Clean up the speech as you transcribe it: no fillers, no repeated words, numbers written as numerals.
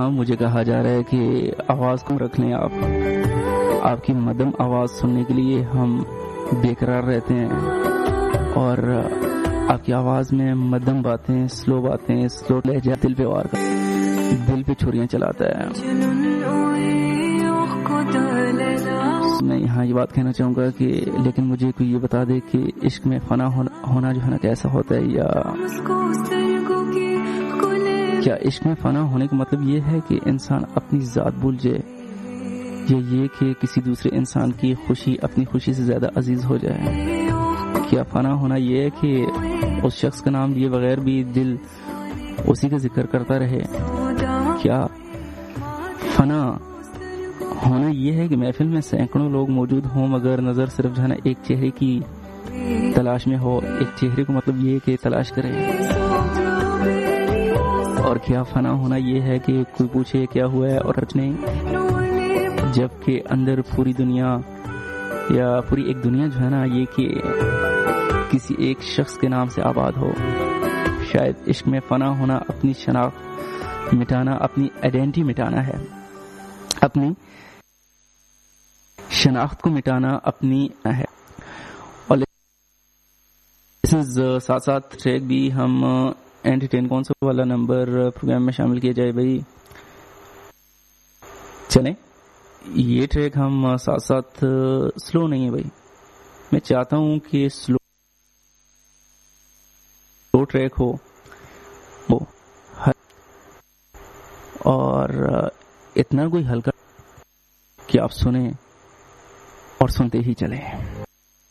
یہاں مجھے کہا جا رہا ہے کہ آواز کم رکھ لیں آپ کی مدم آواز سننے کے لیے ہم بے قرار رہتے ہیں، اور آپ کی آواز میں مدم باتیں، سلو لہجہ دل پہ وار کرتا، دل پہ چھریاں چلاتا ہے۔ میں یہاں یہ بات کہنا چاہوں گا کہ لیکن مجھے کوئی یہ بتا دے کہ عشق میں فنا ہونا جو ہے نا کیسا ہوتا ہے، یا کیا عشق میں فنا ہونے کا مطلب یہ ہے کہ انسان اپنی ذات بھول جائے، یا یہ کہ کسی دوسرے انسان کی خوشی اپنی خوشی سے زیادہ عزیز ہو جائے؟ کیا فنا ہونا یہ ہے کہ اس شخص کا نام لیے بغیر بھی دل اسی کا ذکر کرتا رہے؟ کیا فنا ہونا یہ ہے کہ محفل میں سینکڑوں لوگ موجود ہوں مگر نظر صرف جو ہے نا ایک چہرے کی تلاش میں ہو؟ ایک چہرے کو مطلب یہ کہ تلاش کرے۔ اور کیا فنا ہونا یہ ہے کہ کوئی پوچھے کیا ہوا ہے اور سچ نہیں، جبکہ اندر پوری دنیا یا پوری ایک دنیا جو ہے نا یہ کہ کسی ایک شخص کے نام سے آباد ہو؟ شاید عشق میں فنا ہونا اپنی شناخت مٹانا، اپنی آئیڈینٹی مٹانا ہے، اپنی شناخت کو مٹانا اپنی ہے۔ اور ساتھ ساتھ ٹریک بھی ہم انٹرٹین کون سا والا نمبر پروگرام میں شامل کیا جائے بھائی؟ چلیں یہ ٹریک ہم ساتھ ساتھ سلو نہیں ہے بھائی، میں چاہتا ہوں کہ سلو ٹریک ہو اور اتنا کوئی ہلکا کہ آپ سنیں اور سنتے ہی چلیں۔